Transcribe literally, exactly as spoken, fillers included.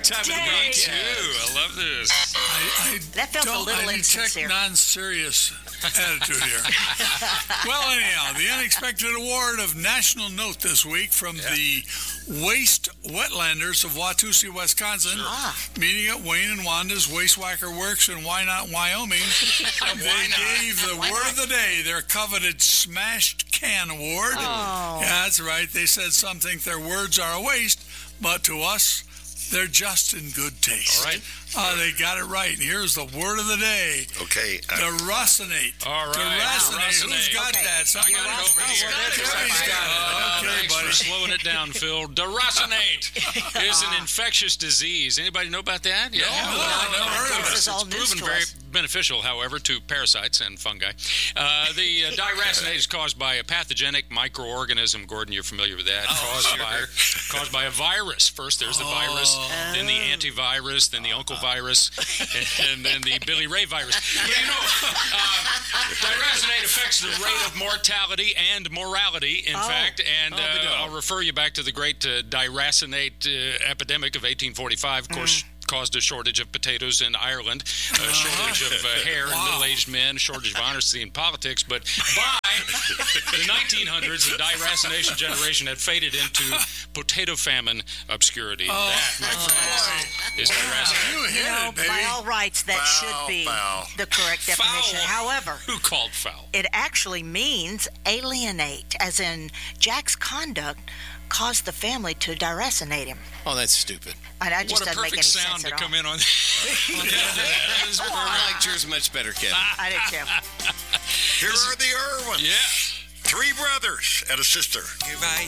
favorite time day. of the week, too. I love this. I, I That felt a don't, little I insincere. detect non-serious attitude here. Well, anyhow, the unexpected award of national note this week from Yeah. the Waste Wetlanders of Watusi, Wisconsin, Ah. meeting at Wayne and Wanda's Waste Whacker Works in Wynot, Wyoming. They gave the word of the day their coveted Smashed Can Award. Oh. Yeah, that's right. They said some think their words are a waste, but to us, they're just in good taste. All right. Uh, they got it right. And here's the word of the day. Okay. Uh, Deracinate. All right. Deracinate. Who's Deracinate. got Okay. that? I Somebody got it else? over Oh, here. well, That's Terry's right. got it. Uh, Okay, thanks buddy. for slowing it down, Phil. Deracinate is an infectious disease. Anybody know about that? Yeah. No, I've never heard of it. This is all It's news proven to very us. beneficial, however, to parasites and fungi. Uh, the uh, diracinate is caused by a pathogenic microorganism. Gordon, you're familiar with that. caused by caused by a virus. First, there's the virus, then the antivirus, then the Uncle virus, and, and then the Billy Ray virus. But you know, uh, diracinate affects the rate of mortality and morality, in Oh. fact. And uh, I'll refer you back to the great uh, diracinate uh, epidemic of eighteen forty-five. Of course, caused a shortage of potatoes in Ireland, a shortage of uh, hair in middle-aged men, a shortage of honesty in politics. But by the nineteen hundreds, the diracination generation had faded into potato famine obscurity. that, my friends, is diracinate. You hit No, it, baby. by all rights, that Foul, should be foul. the correct definition. Foul. However, Who called foul? it actually means alienate, as in Jack's conduct caused the family to deracinate him. Oh, that's stupid. And I just What a doesn't make any perfect sound sense to at come all. in on. I liked yours much better, Kevin. I did too. here are the Irwins. Yeah. Three brothers and a sister.